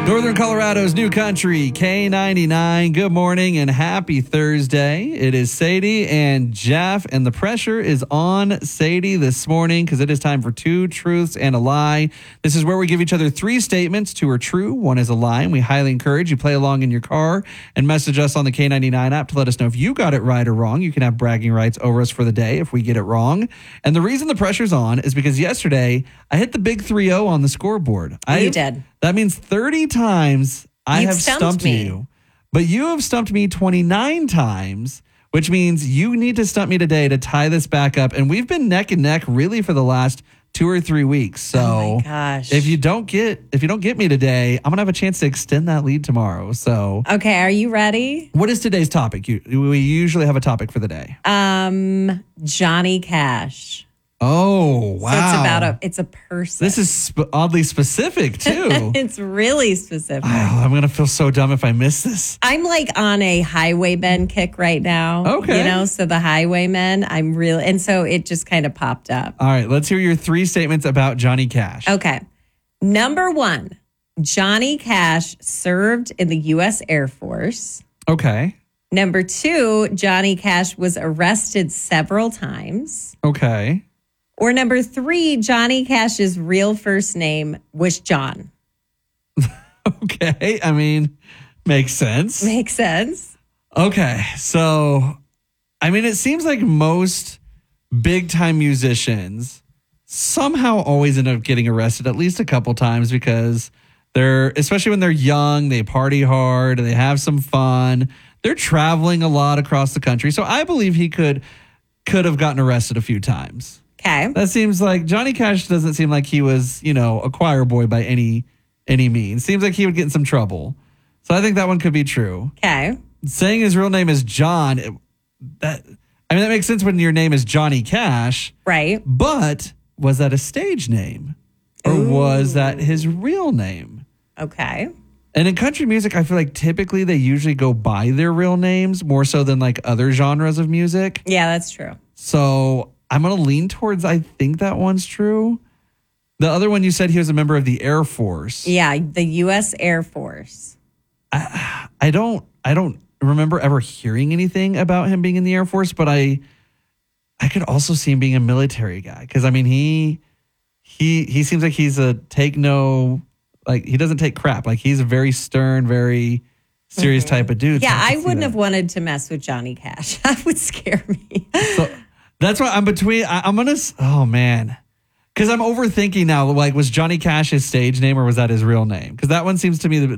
Northern Colorado's new country, K99. Good morning and happy Thursday. It is Sadie and Jeff, and the pressure is on Sadie this morning because it is time for two truths and a lie. This is where we give each other three statements. Two are true, one is a lie, and we highly encourage you play along in your car and message us on the K99 app to let us know if you got it right or wrong. You can have bragging rights over us for the day if we get it wrong. And the reason the pressure's on is because yesterday I hit the big 3-0 on the scoreboard. You did. That means 30 times I have stumped you. But you have stumped me 29 times, which means you need to stump me today to tie this back up. And we've been neck and neck really for the last 2 or 3 weeks. So oh my gosh. if you don't get me today, I'm going to have a chance to extend that lead tomorrow. So okay, are you ready? What is today's topic? We usually have a topic for the day. Johnny Cash. Oh, wow. So it's a person. This is oddly specific, too. It's really specific. Oh, I'm going to feel so dumb if I miss this. I'm like on a Highwaymen kick right now. Okay. So the Highwaymen, and so it just kind of popped up. All right, let's hear your three statements about Johnny Cash. Okay. Number one, Johnny Cash served in the U.S. Air Force. Okay. Number two, Johnny Cash was arrested several times. Okay. Or number three, Johnny Cash's real first name was John. Okay. I mean, makes sense. Makes sense. Okay. So, I mean, it seems like most big time musicians somehow always end up getting arrested at least a couple times because especially when they're young, they party hard, they have some fun. They're traveling a lot across the country. So I believe he could have gotten arrested a few times. Okay. That seems like Johnny Cash doesn't seem like he was, a choir boy by any means. Seems like he would get in some trouble. So I think that one could be true. Okay. Saying his real name is John, that makes sense when your name is Johnny Cash. Right. But was that a stage name? Or was that his real name? Okay. And in country music, I feel like typically they usually go by their real names more so than like other genres of music. Yeah, that's true. So I'm going to lean towards I think that one's true. The other one you said he was a member of the Air Force. Yeah, the U.S. Air Force. I don't remember ever hearing anything about him being in the Air Force, but I could also see him being a military guy because I mean he seems like he's he doesn't take crap. Like he's a very stern, very serious type of dude. Yeah, so I wouldn't have wanted to mess with Johnny Cash. That would scare me. So that's why I'm between. I'm going to, oh man. Because I'm overthinking now, like, was Johnny Cash his stage name or was that his real name? Because that one seems to me